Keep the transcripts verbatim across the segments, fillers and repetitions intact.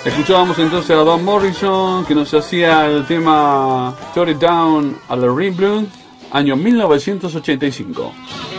Escuchábamos entonces a Van Morrison, que nos hacía el tema Shut It Down a la Ring Blues, año mil novecientos ochenta y cinco.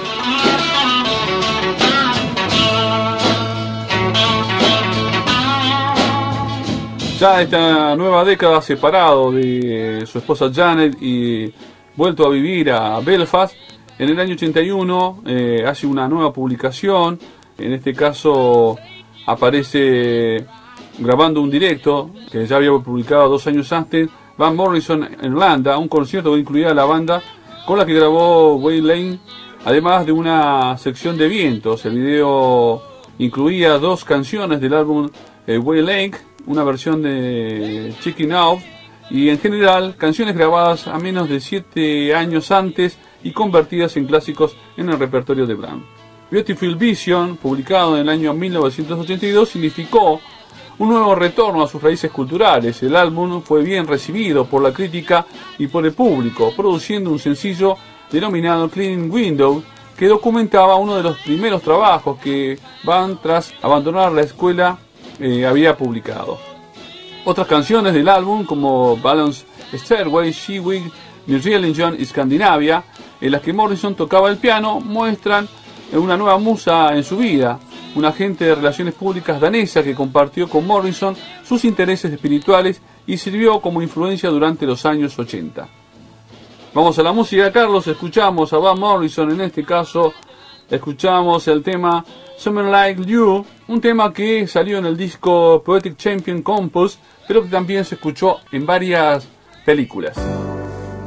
Ya esta nueva década, separado de su esposa Janet y vuelto a vivir a Belfast, en el año ochenta y uno eh, hace una nueva publicación. En este caso aparece grabando un directo que ya había publicado dos años antes, Van Morrison en Irlanda, un concierto que incluía a la banda con la que grabó Way Lane, además de una sección de vientos. El video incluía dos canciones del álbum eh, Way Lane, una versión de Checking Out y en general canciones grabadas a menos de siete años antes y convertidas en clásicos en el repertorio de Brand. Beautiful Vision, publicado en el año mil novecientos ochenta y dos, significó un nuevo retorno a sus raíces culturales. El álbum fue bien recibido por la crítica y por el público, produciendo un sencillo denominado Clean Window, que documentaba uno de los primeros trabajos que Van, tras abandonar la escuela, eh, había publicado. Otras canciones del álbum, como Balance Stairway, She Will, New Zealand John y Scandinavia, en las que Morrison tocaba el piano, muestran una nueva musa en su vida, un agente de relaciones públicas danesa que compartió con Morrison sus intereses espirituales y sirvió como influencia durante los años ochenta. Vamos a la música, Carlos. Escuchamos a Van Morrison, en este caso escuchamos el tema Someone Like You, un tema que salió en el disco Poetic Champion Compose, pero que también se escuchó en varias películas.